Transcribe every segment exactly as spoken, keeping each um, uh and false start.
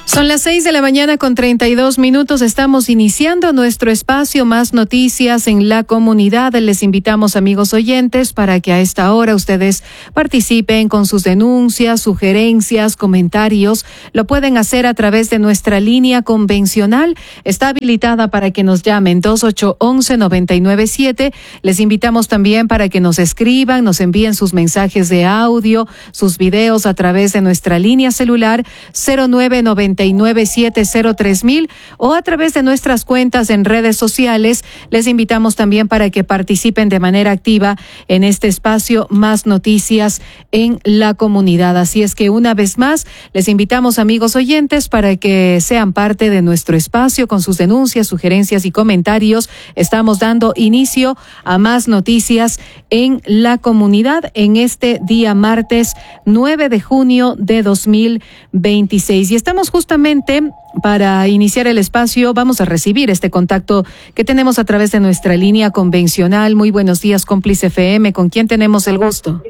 Son las seis de la mañana con treinta y dos minutos. Estamos iniciando nuestro espacio Más Noticias en la Comunidad. Les invitamos, amigos oyentes, para que a esta hora ustedes participen con sus denuncias, sugerencias, comentarios. Lo pueden hacer a través de nuestra línea convencional. Está habilitada para que nos llamen dos ocho uno uno, nueve nueve siete. Les invitamos también para que nos escriban, nos envíen sus mensajes de audio, sus videos a través de nuestra línea celular cero nueve nueve nueve siete cero tres mil o a través de nuestras cuentas en redes sociales. Les invitamos también para que participen de manera activa en este espacio Más Noticias en la Comunidad. Así es que una vez más les invitamos, amigos oyentes, para que sean parte de nuestro espacio con sus denuncias, sugerencias y comentarios. Estamos dando inicio a Más Noticias en la Comunidad en este día martes nueve de junio de dos mil veintiséis. Y estamos justamente para iniciar el espacio. Vamos a recibir este contacto que tenemos a través de nuestra línea convencional. Muy buenos días, Cómplice F M. ¿Con quién tenemos el gusto?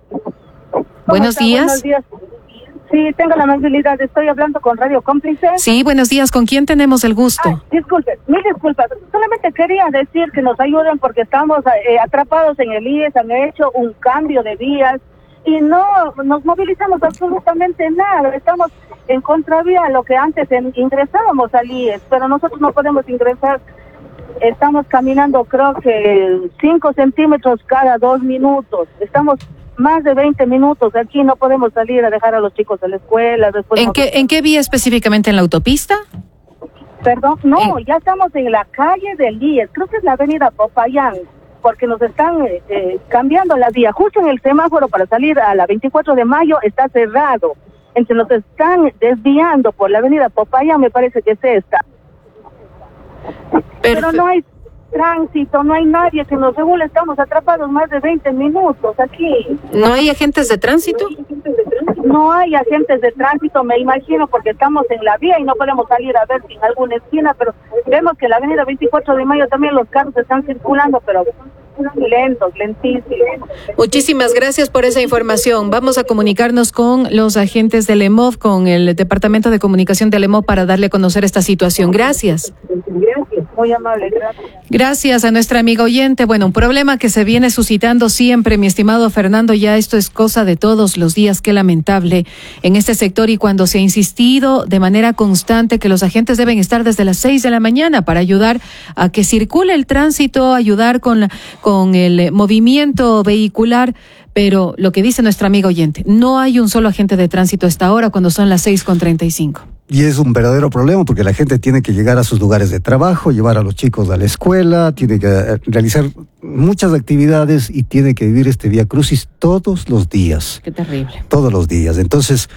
Buenos días. Buenos días. Sí, tengo la amabilidad. Estoy hablando con Radio Cómplice. Sí, buenos días. ¿Con quién tenemos el gusto? Ay, disculpe, mil disculpas. Solamente quería decir que nos ayuden porque estamos eh, atrapados en el I E S. Han hecho un cambio de vías y no nos movilizamos absolutamente nada. Estamos en contravía a lo que antes en, ingresábamos al I E S, pero nosotros no podemos ingresar. Estamos caminando, creo que cinco centímetros cada dos minutos. Estamos más de veinte minutos aquí, no podemos salir a dejar a los chicos a la escuela. Después ¿En no... qué, ¿En qué vía específicamente? ¿En la autopista? Perdón, no, ¿En... ya estamos en la calle del I E S, creo que es la avenida Popayán, porque nos están eh, eh, cambiando la vía. Justo en el semáforo para salir a la veinticuatro de mayo está cerrado. Entonces nos están desviando por la avenida Popayán, me parece que es esta. Perfe- Pero no hay tránsito, no hay nadie que nos regule, estamos atrapados más de veinte minutos aquí. ¿No hay agentes de tránsito? No hay agentes de tránsito, me imagino, porque estamos en la vía y no podemos salir a ver si en alguna esquina, pero vemos que en la avenida veinticuatro de mayo también los carros están circulando, pero lentos, lentísimos. Muchísimas gracias por esa información. Vamos a comunicarnos con los agentes del E M O V, con el Departamento de Comunicación del E M O V, para darle a conocer esta situación. Gracias. Gracias, muy amable, gracias. Gracias a nuestra amiga oyente. Bueno, un problema que se viene suscitando siempre, mi estimado Fernando, ya esto es cosa de todos los días, qué lamentable en este sector, y cuando se ha insistido de manera constante que los agentes deben estar desde las seis de la mañana para ayudar a que circule el tránsito, ayudar con la, con el movimiento vehicular, pero lo que dice nuestra amiga oyente, no hay un solo agente de tránsito a esta hora cuando son las seis con treinta y cinco. Y es un verdadero problema porque la gente tiene que llegar a sus lugares de trabajo, llevar a los chicos a la escuela, tiene que realizar muchas actividades y tiene que vivir este vía crucis todos los días. Qué terrible. Todos los días. Entonces,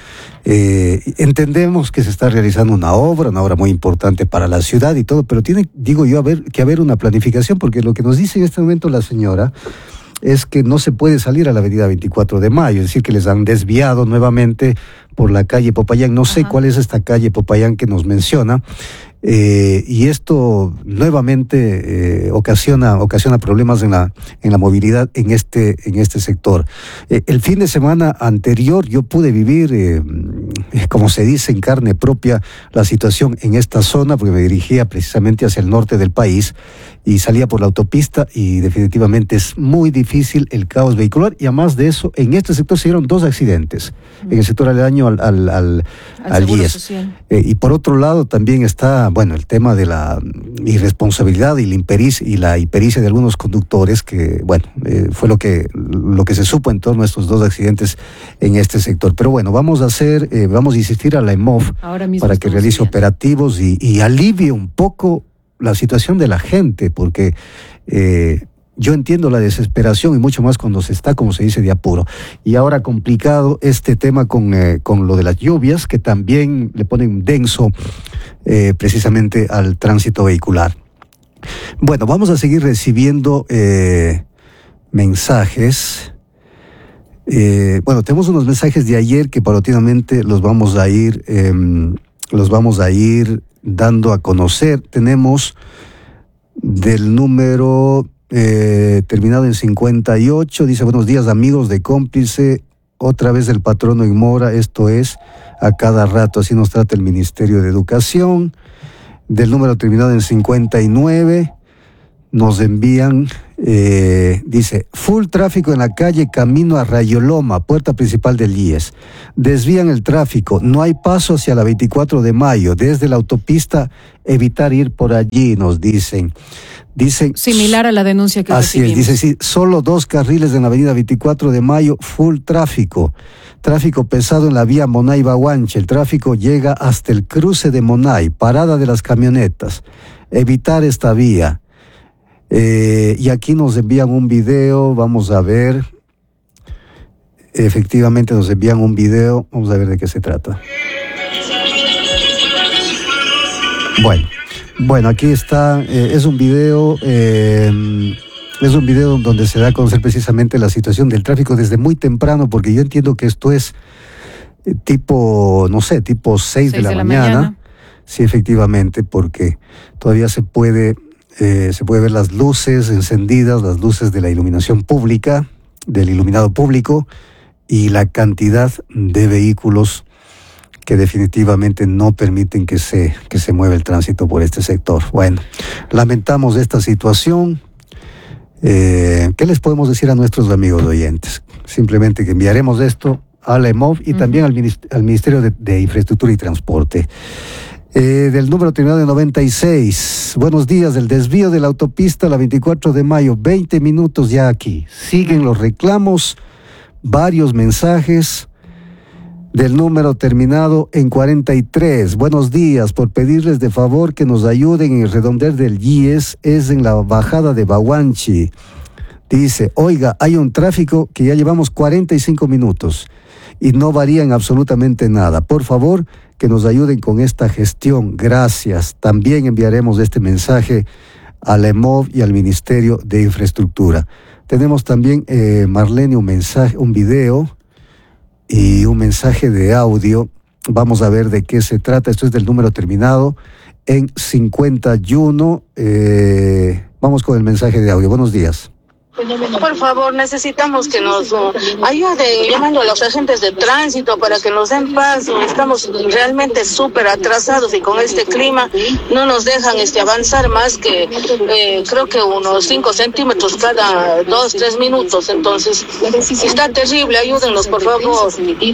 eh, entendemos que se está realizando una obra, una obra muy importante para la ciudad y todo, pero tiene, digo yo, haber, que haber una planificación, porque lo que nos dice en este momento la señora es que no se puede salir a la avenida veinticuatro de mayo, es decir, que les han desviado nuevamente por la calle Popayán. No sé Ajá. cuál es esta calle Popayán que nos menciona, eh, y esto nuevamente eh, ocasiona ocasiona problemas en la en la movilidad en este en este sector. Eh, el fin de semana anterior yo pude vivir, eh, como se dice, en carne propia la situación en esta zona, porque me dirigía precisamente hacia el norte del país y salía por la autopista y definitivamente es muy difícil el caos vehicular, y además de eso, en este sector se dieron dos accidentes, mm. en el sector aledaño al, al, al, al, al I E S. Eh, y por otro lado también está, bueno, el tema de la irresponsabilidad y la impericia, y la impericia de algunos conductores, que, bueno, eh, fue lo que, lo que se supo en torno a estos dos accidentes en este sector. Pero bueno, vamos a hacer, eh, vamos a insistir a la E M O V para que realice operativos y, y alivie un poco la situación de la gente, porque eh, yo entiendo la desesperación, y mucho más cuando se está, como se dice, de apuro. Y ahora complicado este tema con, eh, con lo de las lluvias, que también le ponen denso eh, precisamente al tránsito vehicular. Bueno, vamos a seguir recibiendo eh, mensajes. Eh, bueno, tenemos unos mensajes de ayer que paulatinamente los vamos a ir, eh, los vamos a ir dando a conocer. Tenemos del número eh, terminado en cincuenta y ocho, dice: buenos días amigos de Cómplice, otra vez el patrono en mora, esto es a cada rato, así nos trata el Ministerio de Educación. Del número terminado en cincuenta y nueve, nos envían, eh, dice, full tráfico en la calle camino a Rayoloma, puerta principal del I E S. Desvían el tráfico, no hay paso hacia la veinticuatro de mayo, desde la autopista evitar ir por allí, nos dicen. Dicen similar a la denuncia que así recibimos. es, dice, sí, solo dos carriles en la avenida veinticuatro de mayo, full tráfico. Tráfico pesado en la vía Monay-Baguanche. El tráfico llega hasta el cruce de Monay, parada de las camionetas. Evitar esta vía. Eh, y aquí nos envían un video, vamos a ver. Efectivamente nos envían un video, vamos a ver de qué se trata. Bueno, bueno, aquí está, eh, es un video, eh, es un video donde se da a conocer precisamente la situación del tráfico desde muy temprano, porque yo entiendo que esto es eh, tipo, no sé, tipo seis de la, de la mañana. mañana. Sí, efectivamente, porque todavía se puede... Eh, se puede ver las luces encendidas, las luces de la iluminación pública, del iluminado público, y la cantidad de vehículos que definitivamente no permiten que se, que se mueva el tránsito por este sector. Bueno, lamentamos esta situación. Eh, ¿Qué les podemos decir a nuestros amigos oyentes? Simplemente que enviaremos esto a la E M O V y uh-huh. también al, minist- al Ministerio de, de Infraestructura y Transporte. Eh, del número terminado de noventa y seis. Buenos días, el desvío de la autopista la veinticuatro de mayo, veinte minutos ya aquí. Siguen los reclamos, varios mensajes. Del número terminado en cuarenta y tres. Buenos días, por pedirles de favor que nos ayuden en el redondel del I E S, es en la bajada de Baguanchi. Dice, oiga, hay un tráfico que ya llevamos cuarenta y cinco minutos y no varían absolutamente nada. Por favor, que nos ayuden con esta gestión. Gracias. También enviaremos este mensaje a la E M O V y al Ministerio de Infraestructura. Tenemos también, eh, Marlene, un mensaje, un video y un mensaje de audio. Vamos a ver de qué se trata. Esto es del número terminado en cincuenta y uno. Eh, vamos con el mensaje de audio. Buenos días. Por favor, necesitamos que nos uh, ayuden llamando a los agentes de tránsito para que nos den paso. Estamos realmente súper atrasados y con este clima no nos dejan este avanzar más que eh, creo que unos cinco centímetros cada dos, tres minutos. Entonces, está terrible. Ayúdennos, por favor.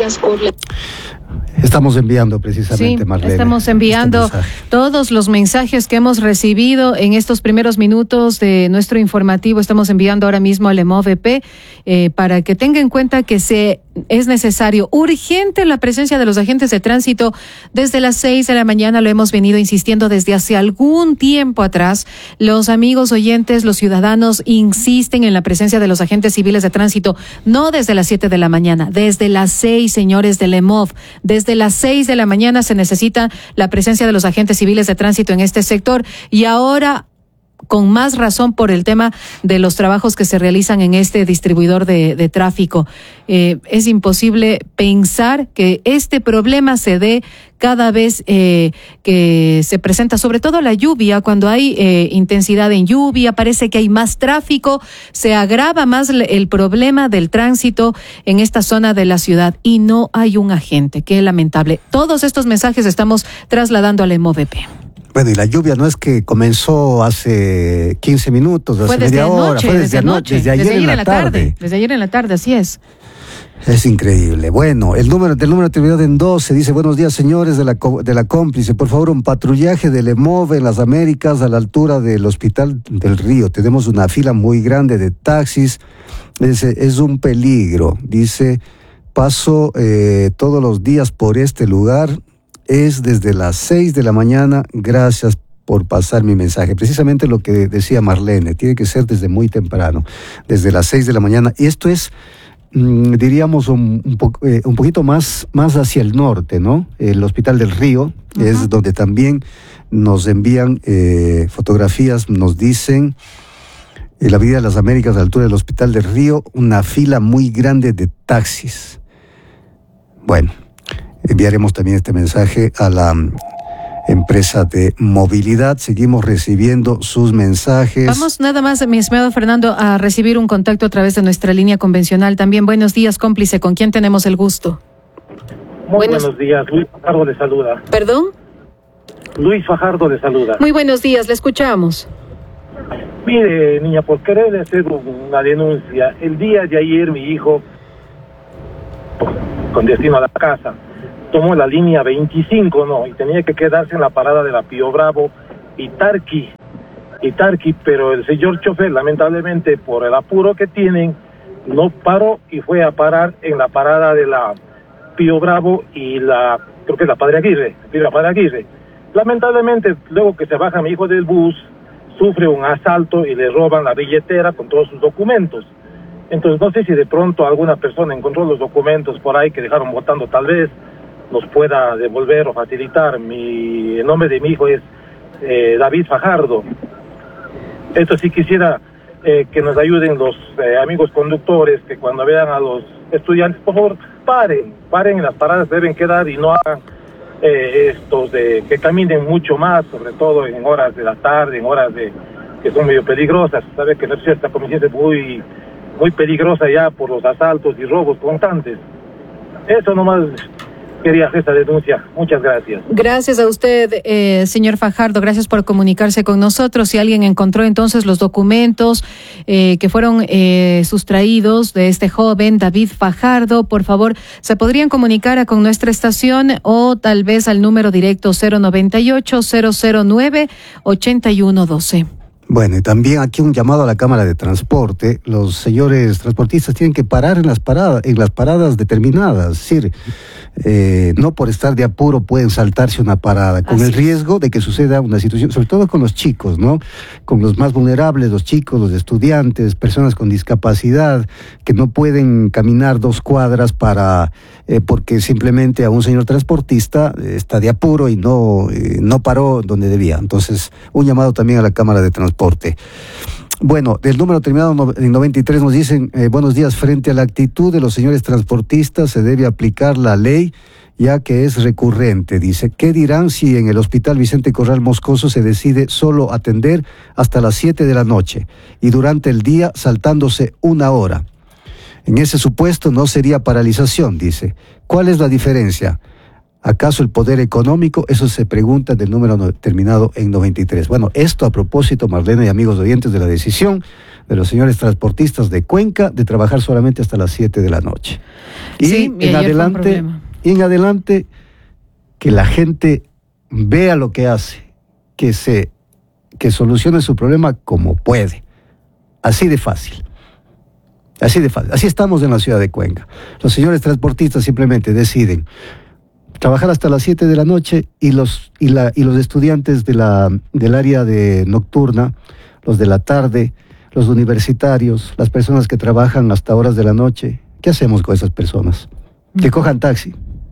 Estamos enviando precisamente, sí, Marlene. Estamos enviando este todos los mensajes que hemos recibido en estos primeros minutos de nuestro informativo. Estamos enviando ahora mismo al E M O V P eh, para que tenga en cuenta que se es necesario, urgente, la presencia de los agentes de tránsito desde las seis de la mañana. Lo hemos venido insistiendo desde hace algún tiempo atrás. Los amigos oyentes, los ciudadanos insisten en la presencia de los agentes civiles de tránsito, no desde las siete de la mañana, desde las seis, señores del E M O V. Desde las seis de la mañana se necesita la presencia de los agentes civiles de tránsito en este sector, y ahora con más razón por el tema de los trabajos que se realizan en este distribuidor de, de tráfico. Eh, es imposible pensar que este problema se dé cada vez eh, que se presenta, sobre todo la lluvia, cuando hay eh, intensidad en lluvia, parece que hay más tráfico, se agrava más el problema del tránsito en esta zona de la ciudad y no hay un agente. Qué lamentable. Todos estos mensajes estamos trasladando al E M O V P. Bueno, y la lluvia no es que comenzó hace quince minutos, hace media hora, fue desde anoche, desde ayer en la tarde. Desde ayer en la tarde, así es. Es increíble. Bueno, el número del número terminado en doce dice, buenos días, señores de la, de la cómplice, por favor, un patrullaje del E M O V en las Américas a la altura del Hospital del Río. Tenemos una fila muy grande de taxis, es, es un peligro. Dice, paso eh, todos los días por este lugar. Es desde las seis de la mañana. Gracias por pasar mi mensaje. Precisamente lo que decía Marlene, tiene que ser desde muy temprano, desde las seis de la mañana. Y esto es, mmm, diríamos, un, un, po eh, un poquito más, más hacia el norte, ¿no? El Hospital del Río, uh-huh. es donde también nos envían eh, fotografías, nos dicen, en la Avenida de las Américas, a la altura del Hospital del Río, una fila muy grande de taxis. Bueno, enviaremos también este mensaje a la empresa de movilidad. Seguimos recibiendo sus mensajes. Vamos nada más, mi estimado Fernando, a recibir un contacto a través de nuestra línea convencional. También buenos días, cómplice. ¿Con quién tenemos el gusto? Muy buenos... buenos días, Luis Fajardo le saluda. ¿Perdón? Luis Fajardo le saluda. Muy buenos días, le escuchamos. Mire, niña, por querer hacer una denuncia, el día de ayer mi hijo, con destino a la casa, tomó la línea veinticinco, ¿no? Y tenía que quedarse en la parada de la Pío Bravo y Tarqui, y Tarqui, pero el señor chofer, lamentablemente, por el apuro que tienen, no paró y fue a parar en la parada de la Pío Bravo y la, creo que es la Padre Aguirre, la Padre Aguirre. Lamentablemente, luego que se baja mi hijo del bus, sufre un asalto y le roban la billetera con todos sus documentos. Entonces, no sé si de pronto alguna persona encontró los documentos por ahí que dejaron botando, tal vez nos pueda devolver o facilitar. Mi, el nombre de mi hijo es eh, David Fajardo. Esto sí quisiera eh, que nos ayuden los eh, amigos conductores, que cuando vean a los estudiantes, por favor, paren, paren en las paradas, deben quedar y no hagan eh, estos de que caminen mucho más, sobre todo en horas de la tarde, en horas de que son medio peligrosas. Sabe que la ciudad está comisión muy, muy peligrosa ya por los asaltos y robos constantes. Eso nomás quería hacer esta denuncia. Muchas gracias. Gracias a usted, eh, señor Fajardo. Gracias por comunicarse con nosotros. Si alguien encontró entonces los documentos eh, que fueron eh, sustraídos de este joven, David Fajardo, por favor, se podrían comunicar a con nuestra estación o tal vez al número directo cero noventa y ocho, cero cero nueve, ochenta y uno doce. Bueno, y también aquí un llamado a la Cámara de Transporte. Los señores transportistas tienen que parar en las paradas, en las paradas determinadas. Es decir, eh, no por estar de apuro pueden saltarse una parada, con Así el riesgo de que suceda una situación, sobre todo con los chicos, ¿no? Con los más vulnerables, los chicos, los estudiantes, personas con discapacidad, que no pueden caminar dos cuadras para, eh, porque simplemente a un señor transportista eh, está de apuro y no, eh, no paró donde debía. Entonces, un llamado también a la Cámara de Transporte. Bueno, del número terminado en noventa y tres nos dicen, eh, buenos días, frente a la actitud de los señores transportistas se debe aplicar la ley ya que es recurrente. Dice, ¿qué dirán si en el Hospital Vicente Corral Moscoso se decide solo atender hasta las siete de la noche y durante el día saltándose una hora? En ese supuesto no sería paralización, dice. ¿Cuál es la diferencia? ¿Acaso el poder económico? Eso se pregunta del número no, terminado en noventa y tres. Bueno, esto a propósito, Marlene y amigos oyentes, de la decisión de los señores transportistas de Cuenca de trabajar solamente hasta las siete de la noche. Y, sí, y en adelante, y en adelante, que la gente vea lo que hace, que se, que solucione su problema como puede. Así de fácil. Así de fácil. Así estamos en la ciudad de Cuenca. Los señores transportistas simplemente deciden trabajar hasta las siete de la noche y los y la y los estudiantes de la del área de nocturna, los de la tarde, los universitarios, las personas que trabajan hasta horas de la noche, ¿qué hacemos con esas personas? Que cojan taxi.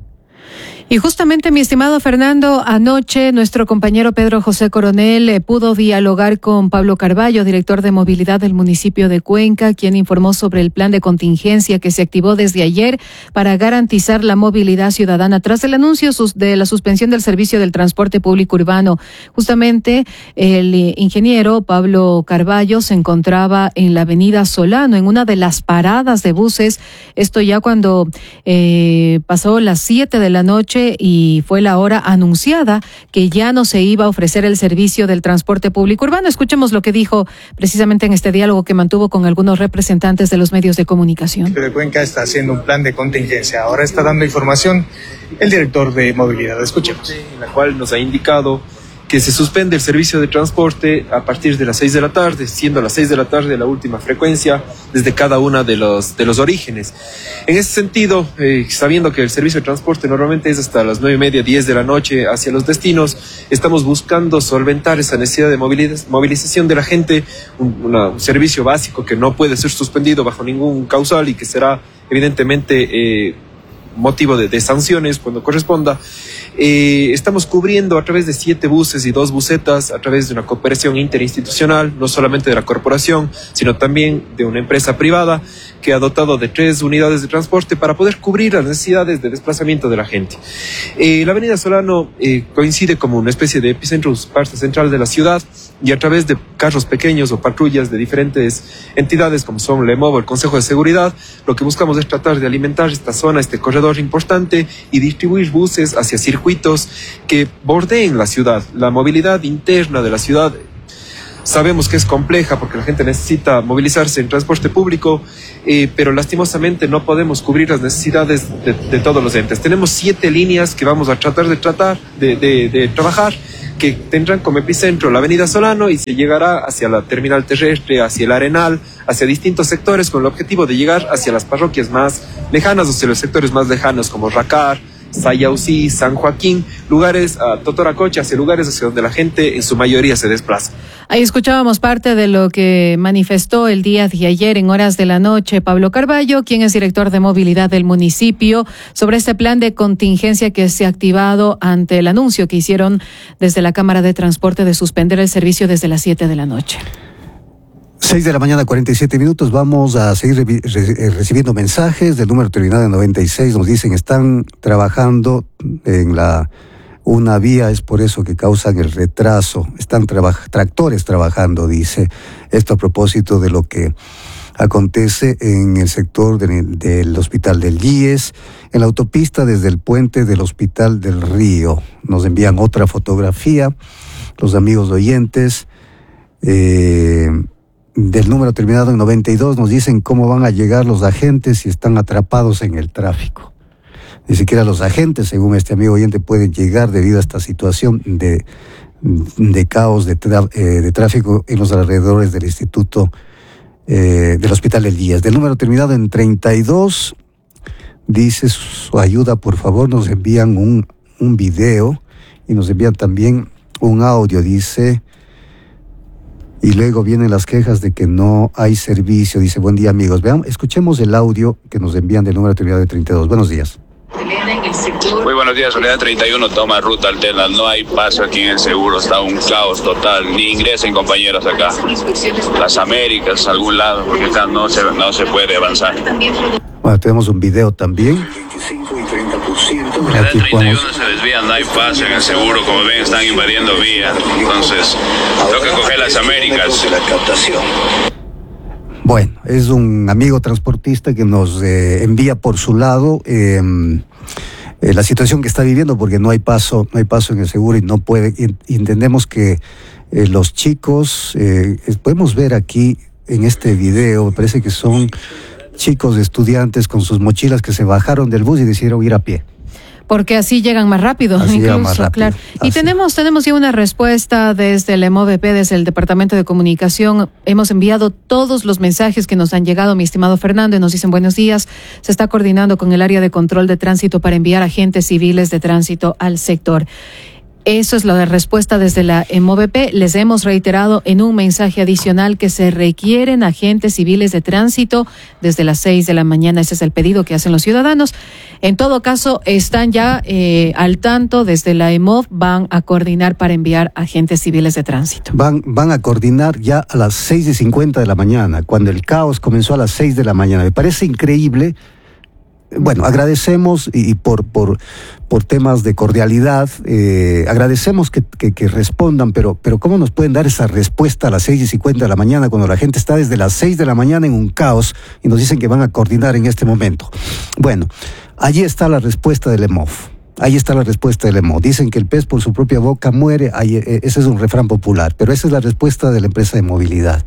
Y justamente, mi estimado Fernando, anoche nuestro compañero Pedro José Coronel eh, pudo dialogar con Pablo Carballo, director de movilidad del municipio de Cuenca, quien informó sobre el plan de contingencia que se activó desde ayer para garantizar la movilidad ciudadana tras el anuncio de la suspensión del servicio del transporte público urbano. Justamente el ingeniero Pablo Carballo se encontraba en la avenida Solano, en una de las paradas de buses, esto ya cuando eh, pasó las siete de la noche y fue la hora anunciada que ya no se iba a ofrecer el servicio del transporte público urbano. Escuchemos lo que dijo precisamente en este diálogo que mantuvo con algunos representantes de los medios de comunicación. El de Cuenca está haciendo un plan de contingencia. Ahora está dando información el director de movilidad. Escuchemos. En la cual nos ha indicado que se suspende el servicio de transporte a partir de las seis de la tarde, siendo las seis de la tarde la última frecuencia desde cada una de los, de los orígenes. En ese sentido, eh, sabiendo que el servicio de transporte normalmente es hasta las nueve y media, diez de la noche hacia los destinos, estamos buscando solventar esa necesidad de moviliz- movilización de la gente, un, una, un servicio básico que no puede ser suspendido bajo ningún causal y que será evidentemente eh, motivo de, de sanciones cuando corresponda. Eh, estamos cubriendo a través de siete buses y dos busetas, a través de una cooperación interinstitucional, no solamente de la corporación, sino también de una empresa privada, que ha dotado de tres unidades de transporte para poder cubrir las necesidades de desplazamiento de la gente. Eh, la avenida Solano eh, coincide como una especie de epicentro, parte central de la ciudad, y a través de carros pequeños o patrullas de diferentes entidades como son LEMOV o el Consejo de Seguridad, lo que buscamos es tratar de alimentar esta zona, este corredor importante, y distribuir buses hacia circuitos que bordeen la ciudad. La movilidad interna de la ciudad sabemos que es compleja porque la gente necesita movilizarse en transporte público, eh, pero lastimosamente no podemos cubrir las necesidades de, de todos los entes. Tenemos siete líneas que vamos a tratar de tratar, de, de, de trabajar, que tendrán como epicentro la avenida Solano y se llegará hacia la terminal terrestre, hacia el Arenal, hacia distintos sectores con el objetivo de llegar hacia las parroquias más lejanas o hacia los sectores más lejanos como Racar, Sayausí, San Joaquín, lugares a Totoracocha, hacia lugares hacia donde la gente en su mayoría se desplaza. Ahí escuchábamos parte de lo que manifestó el día de ayer en horas de la noche Pablo Carballo, quien es director de movilidad del municipio, sobre este plan de contingencia que se ha activado ante el anuncio que hicieron desde la Cámara de Transporte de suspender el servicio desde las siete de la noche. seis de la mañana, cuarenta y siete minutos. Vamos a seguir re re recibiendo mensajes del número terminado en noventa y seis. Nos dicen están trabajando en la una vía, es por eso que causan el retraso. Están traba tractores trabajando, dice. Esto a propósito de lo que acontece en el sector de, del Hospital del I E S, en la autopista desde el puente del Hospital del Río. Nos envían otra fotografía los amigos oyentes. Eh... Del número terminado en noventa y dos nos dicen cómo van a llegar los agentes si están atrapados en el tráfico. Ni siquiera los agentes, según este amigo oyente, pueden llegar debido a esta situación de, de caos de, tra, eh, de tráfico en los alrededores del Instituto eh, del Hospital del I E S. Del número terminado en treinta y dos dice su ayuda, por favor, nos envían un, un video y nos envían también un audio, dice. Y luego vienen las quejas de que no hay servicio. Dice, buen día amigos. Vean, escuchemos el audio que nos envían del número terminado de treinta y dos. Buenos días. Muy buenos días, unidad treinta y uno, toma ruta alterna. No hay paso aquí en el seguro, está un caos total. Ni ingresen compañeros acá. Las Américas, algún lado, porque acá no se, no se puede avanzar. Bueno, tenemos un video también. Unidad treinta y uno se desvía, no hay paso en el seguro, como ven están invadiendo vía, entonces toca coger las Américas. Bueno, es un amigo transportista que nos eh, envía por su lado eh, eh, la situación que está viviendo, porque no hay paso, no hay paso en el seguro y no puede. Y, entendemos que eh, los chicos, eh, podemos ver aquí en este video, me parece que son chicos estudiantes con sus mochilas que se bajaron del bus y decidieron ir a pie. Porque así llegan más rápido, así incluso, más rápido. Claro. Y tenemos, tenemos ya una respuesta desde el E M O V P, desde el Departamento de Comunicación. Hemos enviado todos los mensajes que nos han llegado, mi estimado Fernando, y nos dicen buenos días. Se está coordinando con el área de control de tránsito para enviar agentes civiles de tránsito al sector. Eso es la respuesta desde la E M O V P. Les hemos reiterado en un mensaje adicional que se requieren agentes civiles de tránsito desde las seis de la mañana. Ese es el pedido que hacen los ciudadanos. En todo caso, están ya eh, al tanto desde la E M O V, van a coordinar para enviar agentes civiles de tránsito. Van, van a coordinar ya a las seis y cincuenta de la mañana, cuando el caos comenzó a las seis de la mañana. Me parece increíble. Bueno, agradecemos y por por por temas de cordialidad, eh, agradecemos que, que, que respondan, pero pero ¿cómo nos pueden dar esa respuesta a las seis y cincuenta de la mañana cuando la gente está desde las seis de la mañana en un caos y nos dicen que van a coordinar en este momento? Bueno, allí está la respuesta del E M O V. Ahí está la respuesta del E M O V. Dicen que el pez por su propia boca muere. Ahí, ese es un refrán popular, pero esa es la respuesta de la empresa de movilidad.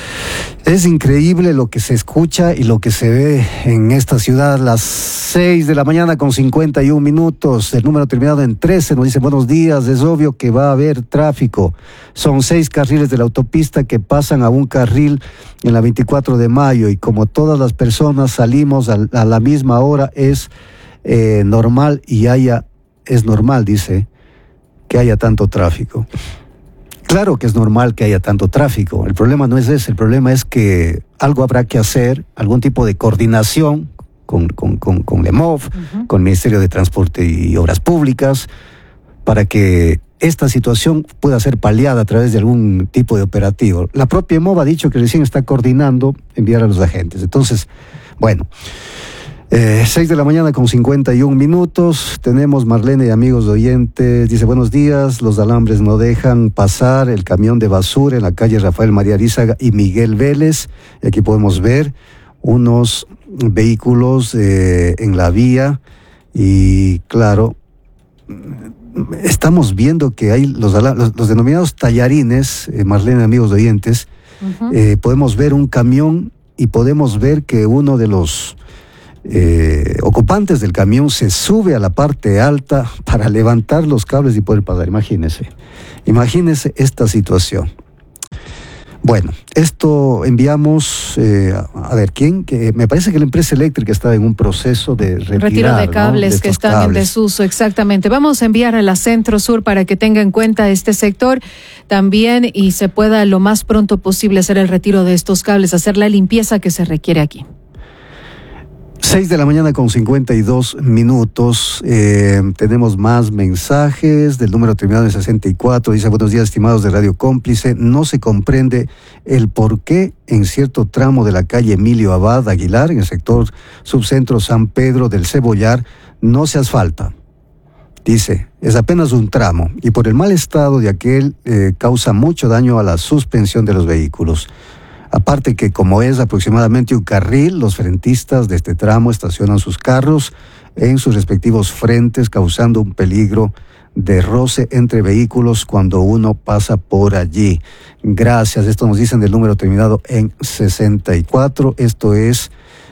Es increíble lo que se escucha y lo que se ve en esta ciudad. Las seis de la mañana con cincuenta y un minutos. El número terminado en trece nos dice buenos días. Es obvio que va a haber tráfico. Son seis carriles de la autopista que pasan a un carril en la veinticuatro de mayo y como todas las personas salimos a, a la misma hora, es eh, normal y haya, es normal, dice, que haya tanto tráfico. Claro que es normal que haya tanto tráfico. El problema no es ese. El problema es que algo habrá que hacer, algún tipo de coordinación con, con, con, con el E M O V, uh-huh. con el Ministerio de Transporte y Obras Públicas, para que esta situación pueda ser paliada a través de algún tipo de operativo. La propia EMOV ha dicho que recién está coordinando enviar a los agentes. Entonces, bueno, eh, seis de la mañana con cincuenta y un minutos. Tenemos Marlene y amigos oyentes. Dice, buenos días, los alambres no dejan pasar el camión de basura en la calle Rafael María Arizaga y Miguel Vélez. Y aquí podemos ver unos vehículos eh, en la vía y claro, estamos viendo que hay los, los, los denominados tallarines, eh, Marlene, amigos oyentes, uh-huh. eh, podemos ver un camión y podemos ver que uno de los eh, ocupantes del camión se sube a la parte alta para levantar los cables y poder pasar. Imagínense, imagínense esta situación. Bueno, esto enviamos, eh, a, a ver, ¿quién? Que me parece que la empresa eléctrica está en un proceso de retirar, retiro de cables, ¿no?, de que están cables. En desuso, exactamente. Vamos a enviar a la Centro Sur para que tenga en cuenta este sector también y se pueda lo más pronto posible hacer el retiro de estos cables, hacer la limpieza que se requiere aquí. Seis de la mañana con cincuenta y dos minutos. Eh, tenemos más mensajes del número terminado en sesenta y cuatro. Dice, buenos días, estimados de Radio Cómplice. No se comprende el por qué en cierto tramo de la calle Emilio Abad Aguilar, en el sector subcentro San Pedro del Cebollar, no se asfalta. Dice, es apenas un tramo y por el mal estado de aquel eh, causa mucho daño a la suspensión de los vehículos. Aparte que como es aproximadamente un carril, los frentistas de este tramo estacionan sus carros en sus respectivos frentes, causando un peligro de roce entre vehículos cuando uno pasa por allí. Gracias. Esto nos dicen del número terminado en sesenta y cuatro. Esto es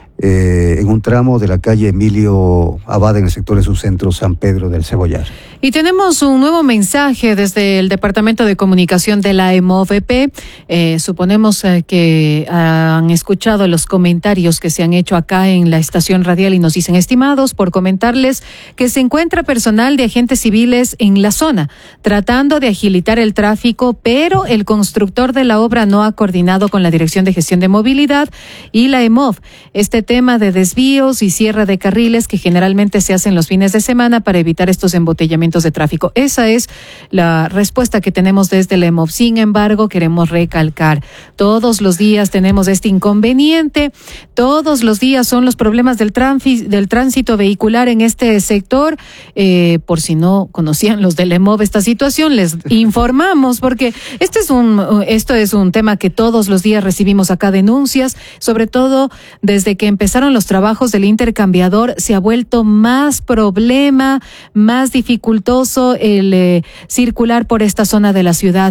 eh, en un tramo de la calle Emilio Abad en el sector de subcentro San Pedro del Cebollar. Y tenemos un nuevo mensaje desde el Departamento de Comunicación de la EMOVP. Eh, suponemos eh, que han escuchado los comentarios que se han hecho acá en la estación radial y nos dicen, estimados, por comentarles que se encuentra personal de agentes civiles en la zona, tratando de agilitar el tráfico, pero el constructor de la obra no ha coordinado con la Dirección de Gestión de Movilidad y la EMOV este tema de desvíos y cierre de carriles que generalmente se hacen los fines de semana para evitar estos embotellamientos de tráfico. Esa es la respuesta que tenemos desde la EMOV. Sin embargo, queremos recalcar, todos los días tenemos este inconveniente, todos los días son los problemas del, tranfi, del tránsito vehicular en este sector. Eh, por si no conocían los de la EMOV esta situación, les informamos, porque este es un, esto es un tema que todos los días recibimos acá denuncias, sobre todo desde que empezaron los trabajos del intercambiador, se ha vuelto más problema, más dificultoso el eh, circular por esta zona de la ciudad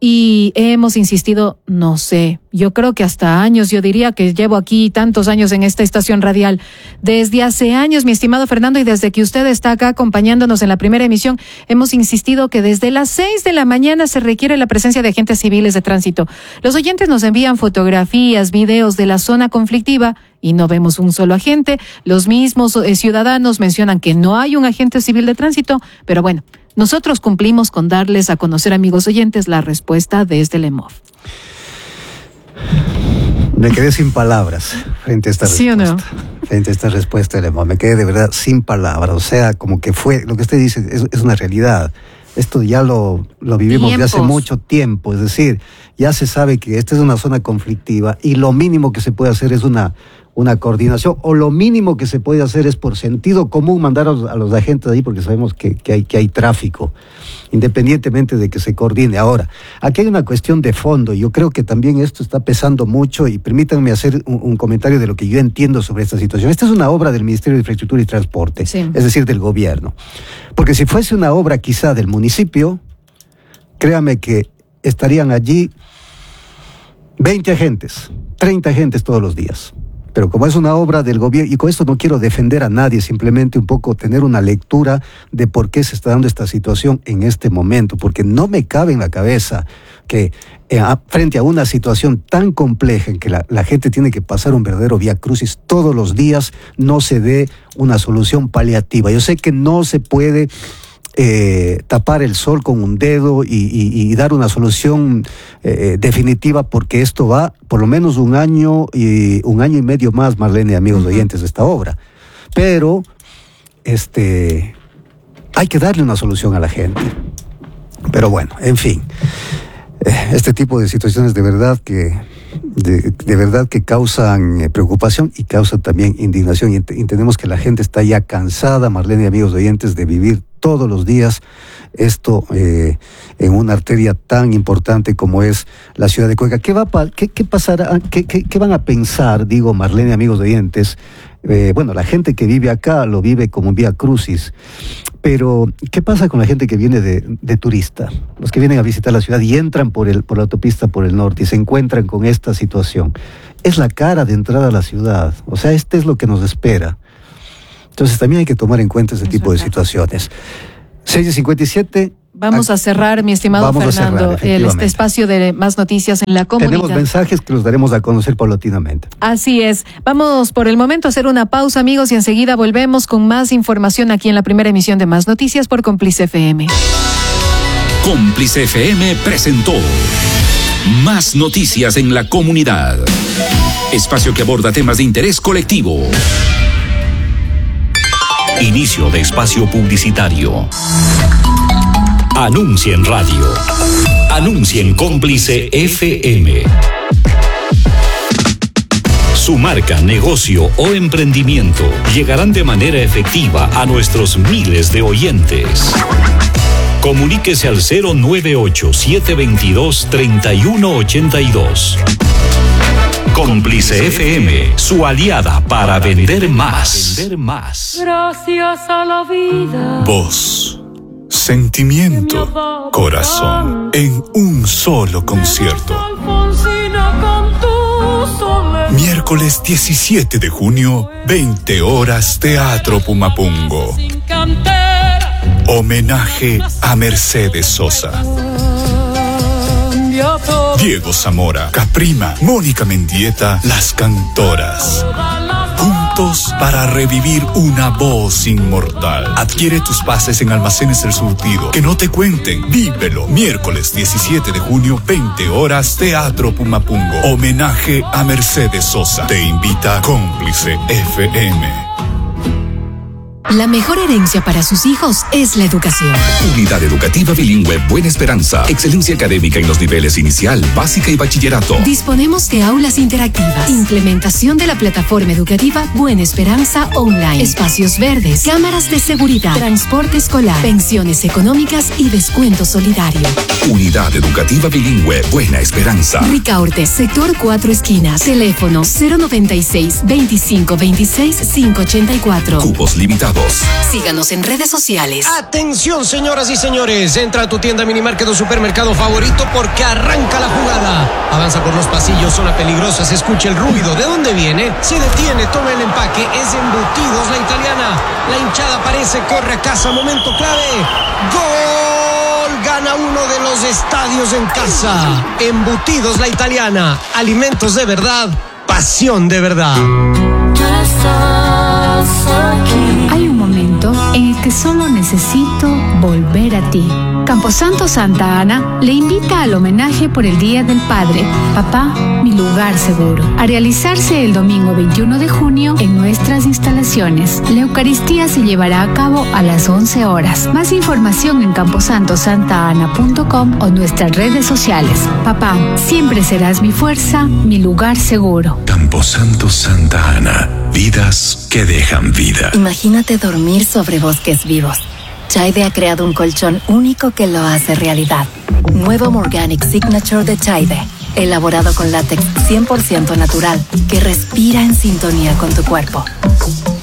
y hemos insistido, no sé, yo creo que hasta años, yo diría que llevo aquí tantos años en esta estación radial, desde hace años, mi estimado Fernando, y desde que usted está acá acompañándonos en la primera emisión, hemos insistido que desde las seis de la mañana se requiere la presencia de agentes civiles de tránsito. Los oyentes nos envían fotografías, videos de la zona conflictiva y no vemos un solo agente. Los mismos eh, ciudadanos mencionan que no hay un agente civil de tránsito, pero bueno, nosotros cumplimos con darles a conocer, amigos oyentes, la respuesta desde el EMOV. Me quedé sin palabras frente a esta ¿Sí respuesta. o no? Frente a esta respuesta del EMOV. Me quedé de verdad sin palabras. O sea, como que fue, lo que usted dice es, es una realidad. Esto ya lo, lo vivimos Tiempos. de hace mucho tiempo. Es decir, ya se sabe que esta es una zona conflictiva y lo mínimo que se puede hacer es una, una coordinación, o lo mínimo que se puede hacer es por sentido común mandar a los, a los agentes ahí porque sabemos que, que, hay, que hay tráfico, independientemente de que se coordine. Ahora, aquí hay una cuestión de fondo. Yo creo que también esto está pesando mucho y permítanme hacer un, un comentario de lo que yo entiendo sobre esta situación. Esta es una obra del Ministerio de Infraestructura y Transporte, sí. Es decir, del gobierno. Porque si fuese una obra quizá del municipio, créame que estarían allí veinte agentes, treinta agentes todos los días. Pero como es una obra del gobierno, y con esto no quiero defender a nadie, simplemente un poco tener una lectura de por qué se está dando esta situación en este momento, porque no me cabe en la cabeza que eh, frente a una situación tan compleja en que la, la gente tiene que pasar un verdadero vía crucis todos los días, no se dé una solución paliativa. Yo sé que no se puede Eh, tapar el sol con un dedo y, y, y dar una solución eh, definitiva, porque esto va por lo menos un año y un año y medio más, Marlene, amigos uh-huh. oyentes de esta obra. Pero este hay que darle una solución a la gente. Pero bueno, en fin, este tipo de situaciones de verdad que de, de verdad que causan eh, preocupación y causan también indignación, y ent- entendemos que la gente está ya cansada, Marlene y amigos oyentes, de vivir todos los días esto eh, en una arteria tan importante como es la ciudad de Cuenca. ¿Qué va pa- qué, qué pasará? ¿Qué, qué, qué van a pensar, digo, Marlene y amigos oyentes? Eh, bueno, la gente que vive acá lo vive como un vía crucis, pero ¿qué pasa con la gente que viene de, de turista? Los que vienen a visitar la ciudad y entran por, el, por la autopista por el norte y se encuentran con esta situación. Es la cara de entrada a la ciudad, o sea, este es lo que nos espera. Entonces también hay que tomar en cuenta este tipo de situaciones. seis de cincuenta y siete. Vamos a cerrar, mi estimado Vamos Fernando, a cerrar, el este espacio de más noticias en la comunidad. Tenemos mensajes que los daremos a conocer paulatinamente. Así es. Vamos por el momento a hacer una pausa, amigos, y enseguida volvemos con más información aquí en la primera emisión de Más Noticias por Cómplice F M. Cómplice F M presentó Más Noticias en la Comunidad. Espacio que aborda temas de interés colectivo. Inicio de espacio publicitario. Anuncia en radio. Anuncia en Cómplice F M. Su marca, negocio o emprendimiento llegarán de manera efectiva a nuestros miles de oyentes. Comuníquese al cero nueve ocho, siete dos dos, tres uno ocho dos. Cómplice F M, su aliada para vender más. Gracias a la vida. Voz, sentimiento, corazón, en un solo concierto. Miércoles diecisiete de junio, veinte horas, Teatro Pumapungo. Homenaje a Mercedes Sosa. Diego Zamora, Caprima, Mónica Mendieta, Las Cantoras. Juntos para revivir una voz inmortal. Adquiere tus pases en Almacenes El Surtido. Que no te cuenten. Vívelo. Miércoles diecisiete de junio, veinte horas, Teatro Pumapungo. Homenaje a Mercedes Sosa. Te invita Cómplice F M. La mejor herencia para sus hijos es la educación. Unidad Educativa Bilingüe Buena Esperanza. Excelencia académica en los niveles inicial, básica y bachillerato. Disponemos de aulas interactivas, implementación de la plataforma educativa Buena Esperanza Online, espacios verdes, cámaras de seguridad, transporte escolar, pensiones económicas y descuento solidario. Unidad Educativa Bilingüe Buena Esperanza. Ricaurte, sector Cuatro Esquinas. Teléfono cero noventa y seis, veinticinco veintiséis, quinientos ochenta y cuatro. Cupos limitados. Síganos en redes sociales. Atención, señoras y señores. Entra a tu tienda Minimarket o supermercado favorito porque arranca la jugada. Avanza por los pasillos, zona peligrosa, se escucha el ruido. ¿De dónde viene? Se detiene, toma el empaque. Es Embutidos La Italiana. La hinchada aparece, corre a casa. Momento clave. ¡Gol! Gana uno de los estadios en casa. Embutidos La Italiana. Alimentos de verdad. Pasión de verdad. Hay un momento en el que solo necesito volver a ti. Camposanto Santa Ana le invita al homenaje por el Día del Padre, Papá, mi lugar seguro, a realizarse el domingo veintiuno de junio en nuestras instalaciones. La Eucaristía se llevará a cabo a las once horas. Más información en camposanto santa ana punto com o nuestras redes sociales. Papá, siempre serás mi fuerza, mi lugar seguro. Camposanto Santa Ana. Vidas que dejan vida. Imagínate dormir sobre bosques vivos. Chaide ha creado un colchón único que lo hace realidad. Nuevo Morganic Signature de Chaide. Elaborado con látex cien por ciento natural que respira en sintonía con tu cuerpo.